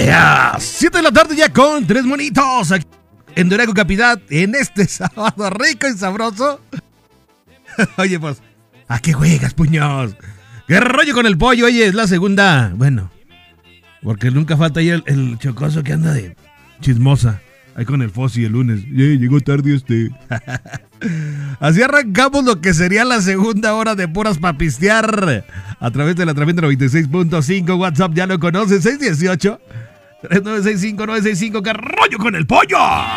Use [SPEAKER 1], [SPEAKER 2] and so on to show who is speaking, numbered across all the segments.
[SPEAKER 1] 7 de la tarde ya con 3 monitos aquí en Durango Capital en este sábado rico y sabroso. Oye, pues, ¿a qué juegas, puños? ¿Qué rollo con el pollo? Oye, es la segunda. Bueno, porque nunca falta ahí el chocoso que anda de chismosa. Ahí con el Fossi el lunes. Llegó tarde Así arrancamos lo que sería la segunda hora de puras papistear. A través de la Tremenda 96.5. WhatsApp ya lo conoces. 618-3965-965. ¿Qué rollo con el pollo?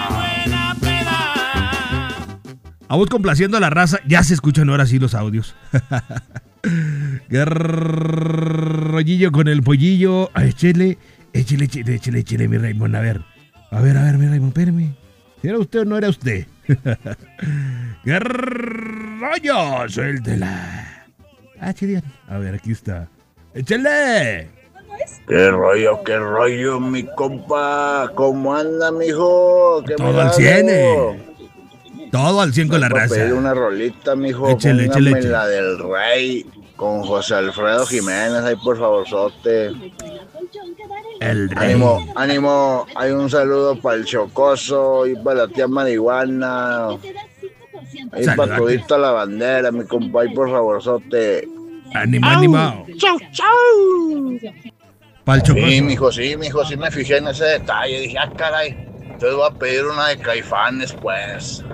[SPEAKER 1] A vos complaciendo a la raza. Ya se escuchan ahora sí los audios. Qué rollillo con el pollillo. Échele, mi Raymond. A ver, mi Raymond, espérame. ¿Si era usted o no era usted? ¡Qué rollo! Suéltela. Chile. A ver, aquí está. ¡Échale!
[SPEAKER 2] ¡Qué rollo, mi compa! ¿Cómo anda, mijo?
[SPEAKER 1] Todo al 100. Todo al 100 con la raza.
[SPEAKER 2] Pedir una rolita, mijo.
[SPEAKER 1] Échale.
[SPEAKER 2] La del Rey con José Alfredo Jiménez. Ahí, por favor, sote.
[SPEAKER 1] El Rey.
[SPEAKER 2] Ánimo. Hay un saludo para el Chocoso y para la tía Marihuana. Ahí para todita la bandera, mi compa. Ahí, por favor, sote.
[SPEAKER 1] Ánimo.
[SPEAKER 3] Chau.
[SPEAKER 1] Para el Chocoso.
[SPEAKER 2] Sí, mijo, sí me fijé en ese detalle. Dije, caray. Entonces voy a pedir una de Caifanes, pues.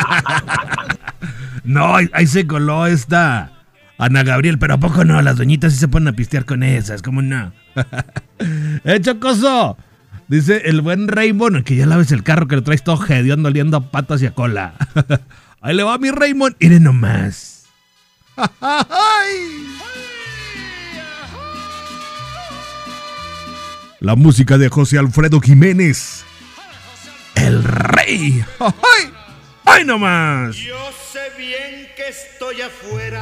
[SPEAKER 1] No, ahí se coló esta Ana Gabriel, pero ¿a poco no? Las doñitas sí se ponen a pistear con esas, ¿cómo no? Chocoso, dice el buen Raymond, que ya laves el carro, que lo traes todo hediondo, oliendo a patas y a cola. Ahí le va mi Raymond, mire nomás. La música de José Alfredo Jiménez, el Rey. ¡Ay nomás!
[SPEAKER 4] Yo sé bien que estoy afuera.